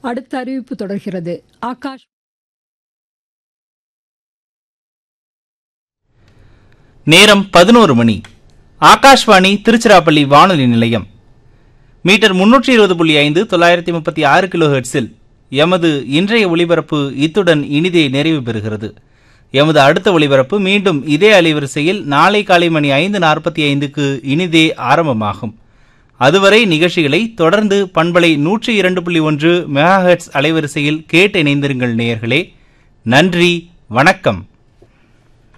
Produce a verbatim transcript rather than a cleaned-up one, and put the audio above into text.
அடுத்த அறிவிப்பு தொடர்கிறது. ஆகாஷ் நேரம் பதினோரு மணி. ஆகாஷ்வாணி திருச்சிராப்பள்ளி வானொலி நிலையம். மீட்டர் முன்னூற்றி இருபது புள்ளி ஐந்து தொள்ளாயிரத்தி முப்பத்தி ஆறு கிலோ ஹெர்ட்ஸில் எமது இன்றைய ஒலிபரப்பு இத்துடன் இனிதே நிறைவு பெறுகிறது. எமது அடுத்த ஒலிபரப்பு மீண்டும் இதே அலைவரிசையில் நாளை காலை மணி ஐந்து நாற்பத்தி ஐந்துக்கு இனிதே ஆரம்பமாகும். அதுவரை நிகழ்ச்சிகளை தொடர்ந்து பண்பலை நூற்றி இரண்டு புள்ளி ஒன்று மெகா ஹெர்ட்ஸ் அலைவரிசையில் கேட்டு இணைந்திருங்கள் நேயர்களே. நன்றி, வணக்கம்.